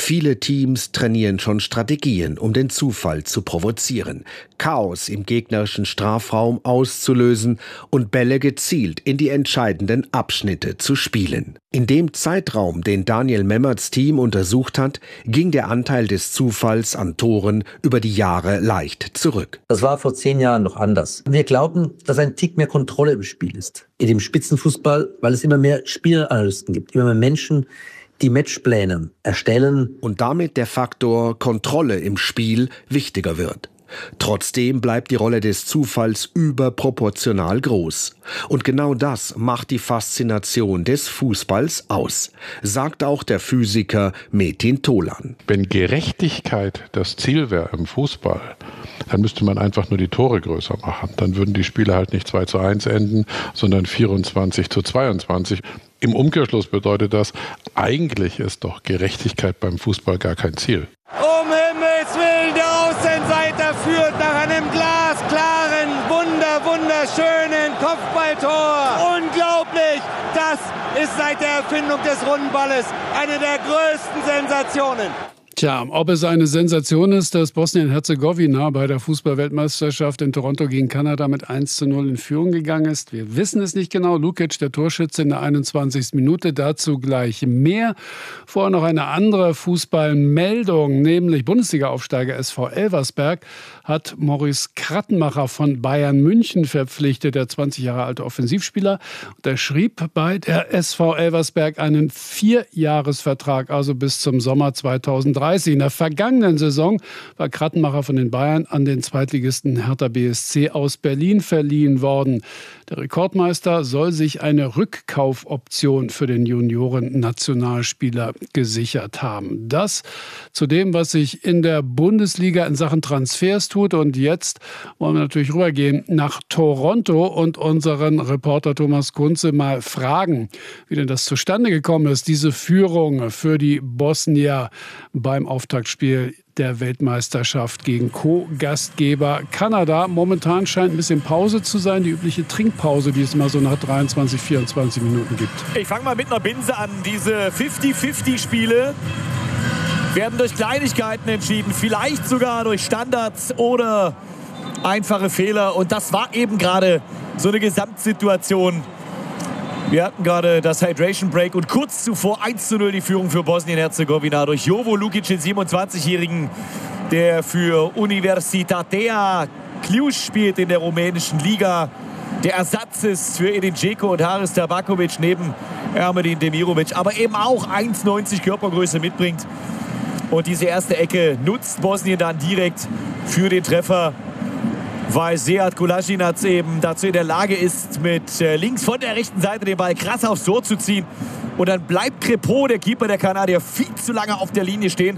Viele Teams trainieren schon Strategien, um den Zufall zu provozieren, Chaos im gegnerischen Strafraum auszulösen und Bälle gezielt in die entscheidenden Abschnitte zu spielen. In dem Zeitraum, den Daniel Memmerts Team untersucht hat, ging der Anteil des Zufalls an Toren über die Jahre leicht zurück. Das war vor 10 Jahren noch anders. Wir glauben, dass ein Tick mehr Kontrolle im Spiel ist. In dem Spitzenfußball, weil es immer mehr Spielanalysten gibt, immer mehr Menschen, die Matchpläne erstellen. Und damit der Faktor Kontrolle im Spiel wichtiger wird. Trotzdem bleibt die Rolle des Zufalls überproportional groß. Und genau das macht die Faszination des Fußballs aus, sagt auch der Physiker Metin Tolan. Wenn Gerechtigkeit das Ziel wäre im Fußball, dann müsste man einfach nur die Tore größer machen. Dann würden die Spiele halt nicht 2:1 enden, sondern 24:22. Im Umkehrschluss bedeutet das, eigentlich ist doch Gerechtigkeit beim Fußball gar kein Ziel. Um Himmels Willen, der Außenseiter führt nach einem glasklaren, wunderschönen Kopfballtor. Unglaublich! Das ist seit der Erfindung des Rundenballes eine der größten Sensationen. Tja, ob es eine Sensation ist, dass Bosnien-Herzegowina bei der Fußball-Weltmeisterschaft in Toronto gegen Kanada mit 1:0 in Führung gegangen ist. Wir wissen es nicht genau. Lukic, der Torschütze in der 21. Minute, dazu gleich mehr. Vorher noch eine andere Fußballmeldung, nämlich Bundesliga-Aufsteiger SV Elversberg hat Maurice Krattenmacher von Bayern München verpflichtet, der 20 Jahre alte Offensivspieler. Der schrieb bei der SV Elversberg einen 4-Jahres-Vertrag, also bis zum Sommer 2030. In der vergangenen Saison war Krattenmacher von den Bayern an den Zweitligisten Hertha BSC aus Berlin verliehen worden. Der Rekordmeister soll sich eine Rückkaufoption für den Junioren-Nationalspieler gesichert haben. Das zu dem, was sich in der Bundesliga in Sachen Transfers tut. Und jetzt wollen wir natürlich rübergehen nach Toronto und unseren Reporter Thomas Kunze mal fragen, wie denn das zustande gekommen ist, diese Führung für die Bosnier beim Auftaktspiel der Weltmeisterschaft gegen Co-Gastgeber Kanada. Momentan scheint ein bisschen Pause zu sein, die übliche Trinkpause, die es immer so nach 23, 24 Minuten gibt. Ich fange mal mit einer Binse an. Diese 50-50-Spiele werden durch Kleinigkeiten entschieden, vielleicht sogar durch Standards oder einfache Fehler. Und das war eben gerade so eine Gesamtsituation. Wir hatten gerade das Hydration Break und kurz zuvor 1:0 die Führung für Bosnien-Herzegowina durch Jovo Lukic, den 27-Jährigen, der für Universitatea Cluj spielt in der rumänischen Liga. Der Ersatz ist für Edin Dzeko und Haris Tabakovic neben Ermedin Demirovic, aber eben auch 1,90 Körpergröße mitbringt. Und diese erste Ecke nutzt Bosnien dann direkt für den Treffer, weil Sead Kolasinac eben dazu in der Lage ist, mit links von der rechten Seite den Ball krass aufs Tor zu ziehen. Und dann bleibt Crépeau, der Keeper der Kanadier, viel zu lange auf der Linie stehen.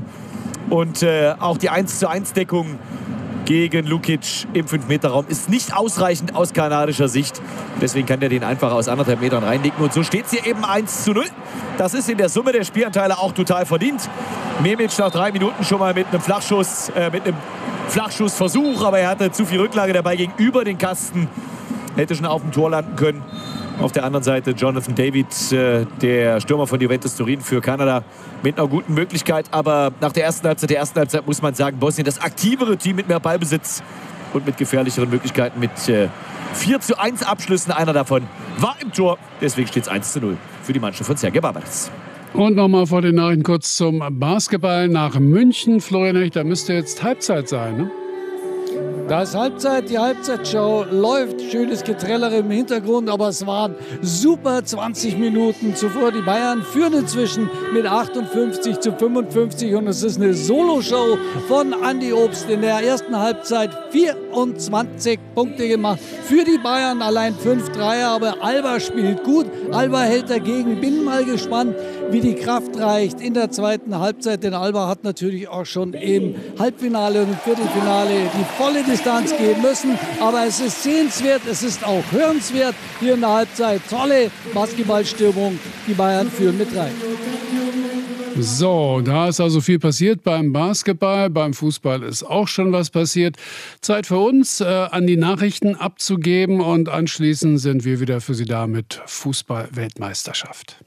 Und auch die 1:1-Deckung gegen Lukic im 5-Meter-Raum ist nicht ausreichend aus kanadischer Sicht. Deswegen kann er den einfach aus 1,5 Metern reinlegen. Und so steht es hier eben 1:0. Das ist in der Summe der Spielanteile auch total verdient. Memic nach 3 Minuten schon mal mit einem Flachschussversuch, aber er hatte zu viel Rücklage dabei gegenüber den Kasten. Hätte schon auf dem Tor landen können. Auf der anderen Seite Jonathan David, der Stürmer von Juventus Turin für Kanada, mit einer guten Möglichkeit. Aber nach der ersten Halbzeit muss man sagen, Bosnien das aktivere Team mit mehr Ballbesitz und mit gefährlicheren Möglichkeiten, mit 4:1 Abschlüssen. Einer davon war im Tor. Deswegen steht es 1:0 für die Mannschaft von Serge Babers. Und nochmal vor den Nachrichten kurz zum Basketball nach München. Florian, da müsste jetzt Halbzeit sein, ne? Da ist Halbzeit, die Halbzeitshow läuft, schönes Getrellere im Hintergrund, aber es waren super 20 Minuten zuvor. Die Bayern führen inzwischen mit 58:55 und es ist eine Soloshow von Andi Obst. In der ersten Halbzeit 24 Punkte gemacht für die Bayern, allein 5 Dreier, aber Alba spielt gut, Alba hält dagegen. Bin mal gespannt, wie die Kraft reicht in der zweiten Halbzeit, denn Alba hat natürlich auch schon im Halbfinale und im Viertelfinale die volle Distanz gehen müssen, aber es ist sehenswert, es ist auch hörenswert hier in der Halbzeit. Tolle Basketballstimmung, die Bayern führen mit 3. So, da ist also viel passiert beim Basketball, beim Fußball ist auch schon was passiert. Zeit für uns, an die Nachrichten abzugeben und anschließend sind wir wieder für Sie da mit Fußball-Weltmeisterschaft.